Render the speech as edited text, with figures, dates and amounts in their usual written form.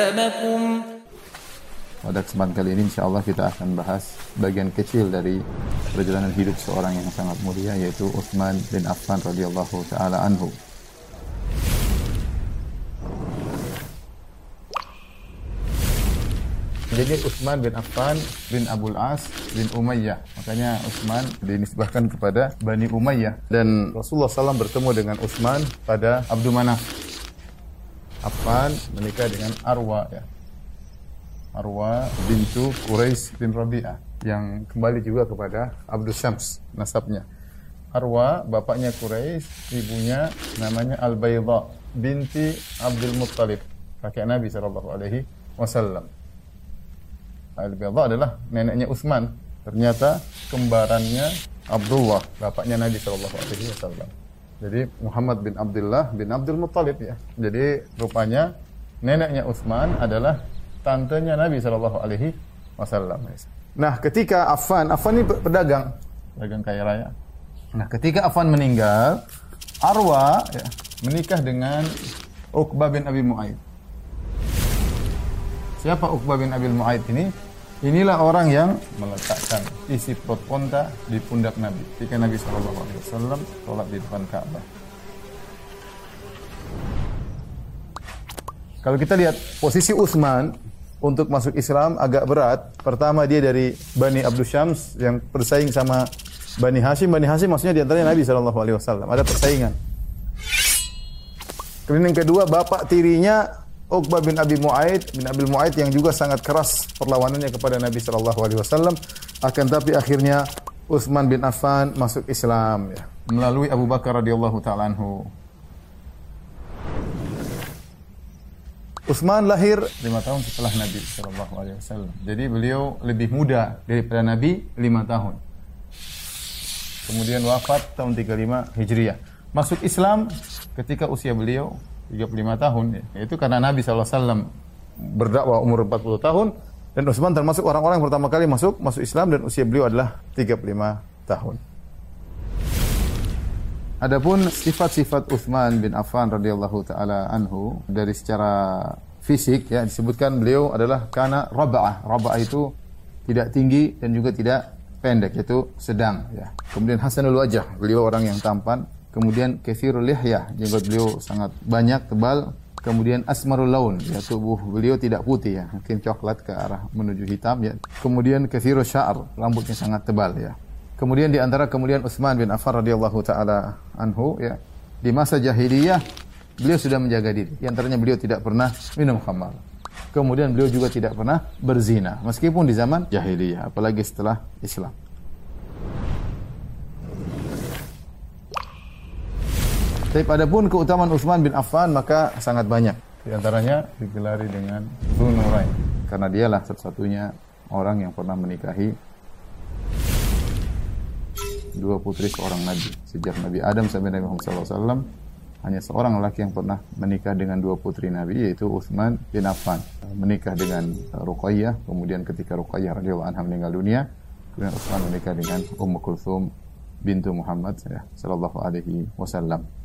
Pada kesempatan kali ini insyaallah kita akan bahas bagian kecil dari perjalanan hidup seorang yang sangat mulia, yaitu Utsman bin Affan radhiyallahu taala anhu. Jadi Utsman bin Affan bin Abul As bin Umayyah. Makanya Utsman dinisbahkan kepada Bani Umayyah. Dan Rasulullah SAW bertemu dengan Utsman pada Abdu Manaf. Affan menikah dengan Arwa, ya. Arwa bintu Quraisy bin Rabi'ah, yang kembali juga kepada Abdus Syams nasabnya. Arwa bapaknya Quraisy, ibunya namanya Al-Bayda binti Abdul Muttalib, kakek Nabi sallallahu alaihi wasallam. Al-Bayda adalah neneknya Utsman. Ternyata kembarannya Abdullah, bapaknya Nabi sallallahu alaihi wasallam. Jadi Muhammad bin Abdullah bin Abdul Muttalib, ya. Jadi rupanya neneknya Utsman adalah tantenya Nabi sallallahu alaihi wasallam. Nah, ketika Affan ini pedagang kaya raya. Nah, ketika Affan meninggal, Arwa, ya, menikah dengan Uqbah bin Abi Mu'aid. Siapa Uqbah bin Abi Mu'aid ini? Inilah orang yang meletakkan isi perut onta di pundak Nabi ketika Nabi sallallahu alaihi wasallam sholat di depan Ka'bah. Kalau kita lihat posisi Utsman untuk masuk Islam agak berat. Pertama, dia dari Bani Abdus Syams yang bersaing sama Bani Hashim. Bani Hashim maksudnya di antaranya Nabi sallallahu alaihi wasallam. Ada persaingan. Kemudian yang kedua, bapak tirinya Uqbah bin Abi Mu'aid yang juga sangat keras perlawanannya kepada Nabi sallallahu alaihi wasallam. Akan tapi akhirnya Utsman bin Affan masuk Islam, ya, melalui Abu Bakar radhiyallahu taala anhu. Utsman lahir 5 tahun setelah Nabi sallallahu alaihi wasallam. Jadi beliau lebih muda daripada Nabi 5 tahun. Kemudian wafat tahun 35 Hijriah. Masuk Islam ketika usia beliau 35 tahun, ya. Itu karena Nabi sallallahu alaihi wasallam berdakwah umur 40 tahun dan Utsman termasuk orang-orang yang pertama kali masuk Islam, dan usia beliau adalah 35 tahun. Adapun sifat-sifat Utsman bin Affan radhiyallahu taala anhu dari secara fisik, ya, disebutkan beliau adalah kana raba'ah. Raba'ah itu tidak tinggi dan juga tidak pendek, yaitu sedang, ya. Kemudian hasanul wajah, beliau orang yang tampan. Kemudian katsirul lihyah, jenggot beliau sangat banyak, tebal. Kemudian asmarul laun, ya, tubuh beliau tidak putih, ya, mungkin coklat ke arah menuju hitam, ya. Kemudian katsirus sya'r, rambutnya sangat tebal, ya. Kemudian di antara kemuliaan Utsman bin Affan radhiyallahu taala anhu, ya, di masa jahiliyah beliau sudah menjaga diri. Di antaranya beliau tidak pernah minum khamar. Kemudian beliau juga tidak pernah berzina meskipun di zaman jahiliyah, apalagi setelah Islam. Tapi adapun keutamaan Utsman bin Affan maka sangat banyak. Di antaranya digelari dengan Dzunurain karena dialah satu-satunya orang yang pernah menikahi 2 putri seorang nabi. Sejak Nabi Adam sampai Nabi Muhammad SAW, hanya seorang lelaki yang pernah menikah dengan 2 putri Nabi, yaitu Utsman bin Affan. Menikah dengan Ruqayyah, kemudian ketika Ruqayyah radhiyallahu anha meninggal dunia, kemudian Utsman menikah dengan Ummu Kulthum bintu Muhammad, ya, sallallahu alaihi wasallam.